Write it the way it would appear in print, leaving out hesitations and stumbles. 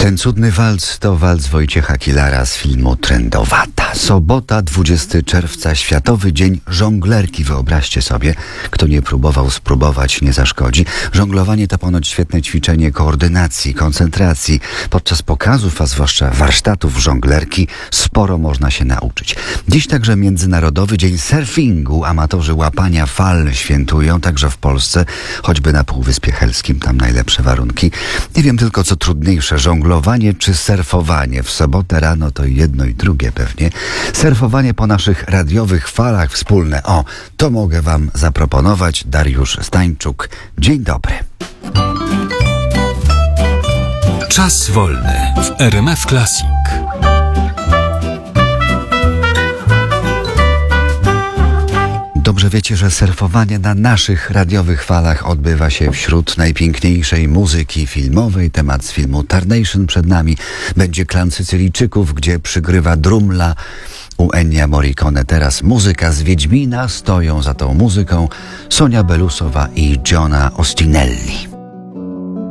Ten cudny walc to walc Wojciecha Kilara z filmu Trendowata. Sobota, 20 czerwca, Światowy Dzień Żonglerki. Wyobraźcie sobie, kto nie próbował, spróbować nie zaszkodzi. Żonglowanie to ponoć świetne ćwiczenie koordynacji, koncentracji. Podczas pokazów, a zwłaszcza warsztatów żonglerki, sporo można się nauczyć. Dziś także Międzynarodowy Dzień Surfingu. Amatorzy łapania fal świętują także w Polsce, choćby na Półwyspie Helskim, tam najlepsze warunki. Nie wiem tylko, co trudniejsze, żonglowanie czy surfowanie. W sobotę rano to jedno i drugie pewnie. Surfowanie po naszych radiowych falach wspólne. O, to mogę wam zaproponować. Dariusz Stańczuk. Dzień dobry. Czas wolny w RMF Classic. Dobrze wiecie, że surfowanie na naszych radiowych falach odbywa się wśród najpiękniejszej muzyki filmowej. Temat z filmu Tarnation przed nami. Będzie Klan Sycylijczyków, gdzie przygrywa drumla u Ennio Morricone. Teraz muzyka z Wiedźmina. Stoją za tą muzyką Sonia Belusowa i Giona Ostinelli.